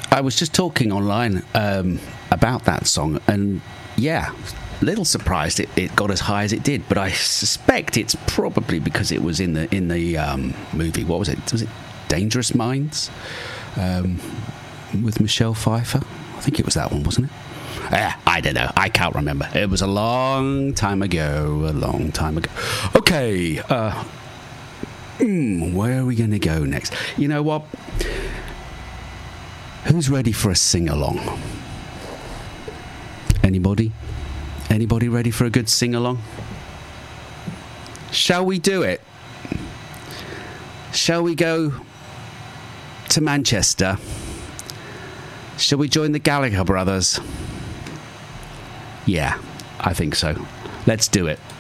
I was just talking online about that song, and yeah, little surprised it got as high as it did. But I suspect it's probably because it was in the movie. What was it? Was it Dangerous Minds with Michelle Pfeiffer? I think it was that one, wasn't it? I don't know. I can't remember. It was a long time ago. Okay. Where are we going to go next? You know what? Who's ready for a sing-along? Anybody? Anybody ready for a good sing-along? Shall we do it? Shall we go to Manchester? Shall we join the Gallagher brothers? Yeah, I think so. Let's do it.